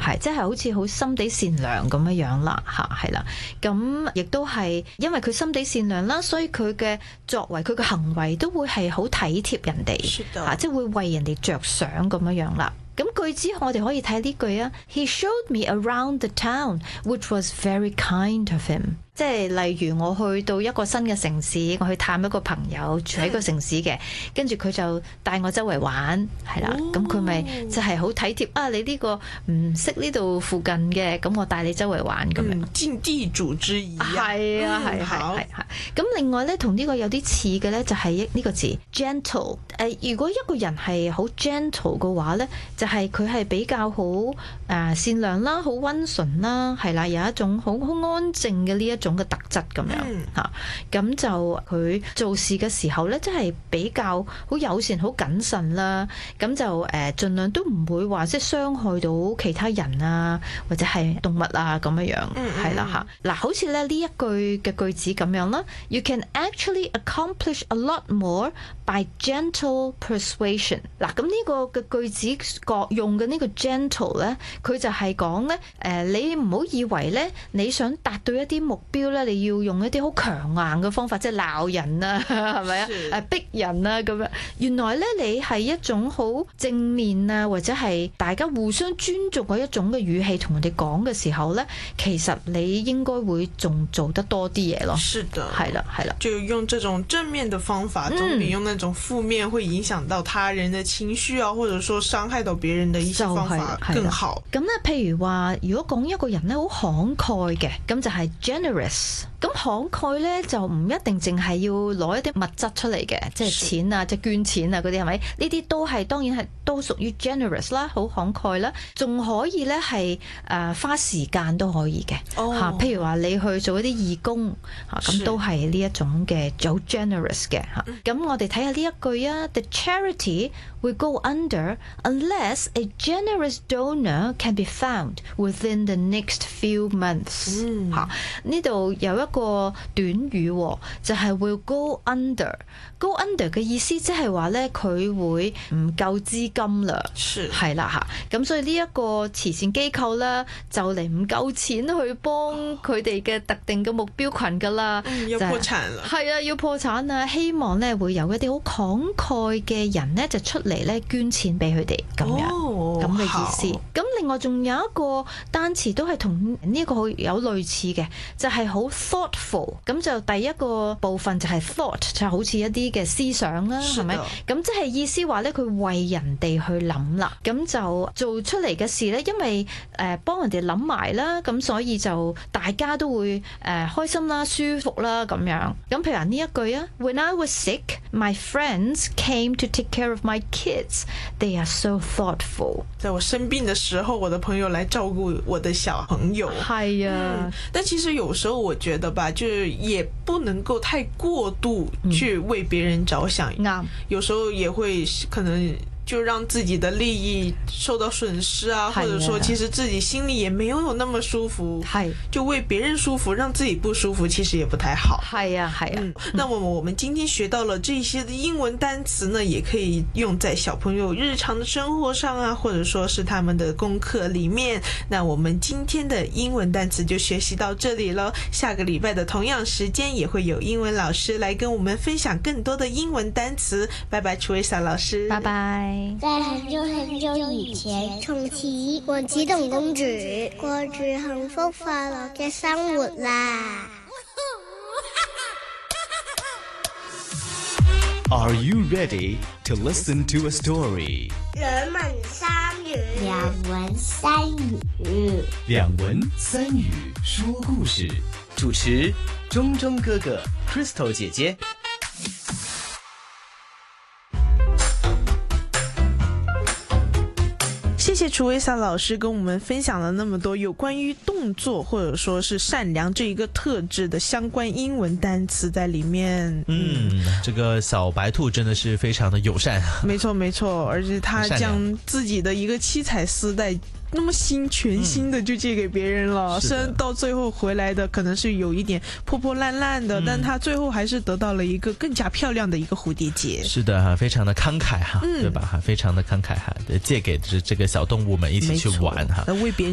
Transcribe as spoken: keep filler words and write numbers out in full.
係即係好似好心地善良咁樣樣啦嚇，係啦。咁亦都係因為佢心地善良啦，所以佢嘅作為佢嘅行為都會係好體貼人哋嚇，即係會為人哋着想咁樣樣啦。咁句子我哋可以睇呢句啊 He showed me around the town, which was very kind of him。即係例如我去到一個新嘅城市，我去探一個朋友住喺個城市嘅，跟住佢就帶我周圍玩，係啦，咁佢咪就係好體貼啊！你呢個唔識呢度附近嘅，咁我帶你周圍玩咁樣， 盡地主之誼啊！ 係啊，係係係係。咁另外咧，同呢個有啲似嘅咧，就係呢個字 gentle。誒，如果一個人係好 gentle 嘅話咧，就係佢係比較好誒善良啦，好溫順啦，係啦，有一種好好安靜嘅呢一種嘅特質咁樣嚇，咁、嗯、就佢做事嘅時候咧，即係比較好友善、好謹慎啦。咁就誒，盡量都唔會話即係傷害到其他人啊，或者係動物啊咁樣樣，係啦嚇。嗱，好似咧呢一句嘅句子咁樣啦 ，You can actually accomplish a lot more by gentle persuasion。嗱，咁呢個嘅句子各用嘅呢個 gentle 咧，佢就係講咧誒，你唔好以為咧你想達到一啲目標。你要用一啲好強硬嘅方法，即係鬧人啊，係咪啊？誒，逼人啊，咁樣。原來咧，你係一種好正面啊，或者係大家互相尊重嘅一種嘅語氣，同人哋講嘅時候咧，其實你應該會仲做得多啲嘢咯。 是的， 係啦，係啦， 就用這種正面的方法，總比用那種負面會影響到他人的情緒啊，或者說傷害到別人的一些方法更好。 咁咧，譬如話，如果講一個人咧好慷慨嘅，咁就係 generous。咁慷慨咧就唔一定淨係要攞一啲物質出嚟嘅，即係錢啊，即係捐錢啊嗰啲係咪？呢啲都係當然係都屬於 generous 啦，好慷慨啦，仲可以咧係誒花時間都可以嘅嚇、oh. 啊。譬如話你去做一啲義工嚇，咁、啊、都係呢一種嘅好 generous 嘅嚇。咁、啊、我哋睇下呢一句啊 ，The charity will go under unless a generous donor can be found within the next few months、mm. 嚇、啊。呢度有一個短語，就係 will go under。go under 嘅意思即係話咧，佢會唔夠資金啦，係啦吓。咁所以呢一個慈善機構啦，就嚟唔夠錢去幫佢哋嘅特定嘅目標群噶啦， 嗯，要破產啦，係啊，要破產啊！希望咧會有一啲好慷慨嘅人咧，就出嚟咧捐錢俾佢哋咁樣咁嘅、哦、意思。咁另外仲有一個單詞都係同呢個有類似嘅，就係、是、好 thoughtful。咁就第一個部分就係 thought，就好似一啲嘅思想啦，係咪？咁即係意思話咧，佢為人哋去諗啦，咁就做出嚟嘅事咧，因為誒幫、呃、人哋諗埋啦，咁所以就大家都會誒、呃、開心啦、舒服啦咁樣。咁譬如話呢一句啊 ，When I was sick, my friends came to take care of my kids. They are so thoughtful。 在我生病的時候，我的朋友來照顧我的小朋友。 係啊、嗯， 但其實有時候我覺得吧，就是也不能夠太過度去為別人着想。啱、嗯，有時候也會可能就讓自己的利益受到損失啊，或者說其實自己心裡也沒有有那麼舒服，係就為別人舒服，讓自己不舒服，其實也不太好。係啊，係啊。嗯，那麼我們今天學到了這些的英文單詞呢，也可以用在小朋友日常的生活上啊，或者說是他們的功課裡面。那我們今天的英文單詞就學習到這裡了。下個禮拜的同樣時間也會有英文老師來跟我們分享更多的英文單詞。拜拜，Teresa 老師。拜拜。 在很久很久以前，從前王子同公主過住幸福快樂嘅生活啦。 Are you ready to listen to a story? 兩文三語，兩文三語， 兩文三語說故事。主持中中哥哥 Crystal 姐姐。 謝謝楚維薩老師跟我們分享了那麼多有關於動作或者說是善良這一個特質的相關英文單詞在裡面。 嗯，這個小白兔真的是非常的友善。 沒錯沒錯，而且他將自己的一個七彩絲帶那麼新全新的就借給別人了，嗯、雖然到最後回來的可能是有一點破破爛爛的、嗯、但他最後還是得到了一個更加漂亮的一個蝴蝶結。 是的哈，非常的慷慨哈、嗯，對吧哈，非常的慷慨哈，借給這這個小動物們一起去玩哈， 為別人